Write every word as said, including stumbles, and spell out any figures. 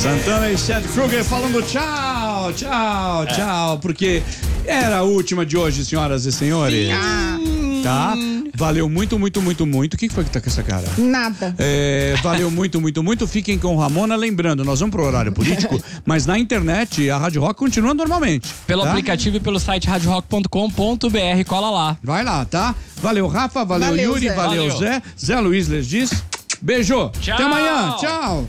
Santana e Chad Kroeger falando tchau, tchau, é. tchau, porque era a última de hoje, senhoras e senhores. Sim. Tá? Valeu muito, muito, muito, muito. O que foi que tá com essa cara? Nada. É, valeu muito, muito, muito. Fiquem com Ramona. Lembrando, nós vamos pro horário político, mas na internet a Rádio Rock continua normalmente. Pelo tá? aplicativo e pelo site rádio rock ponto com ponto b r. Cola lá. Vai lá, tá? Valeu, Rafa. Valeu, valeu Yuri. Zé. Valeu, valeu, Zé. Zé Luiz les diz. Beijo. Tchau. Até amanhã. Tchau.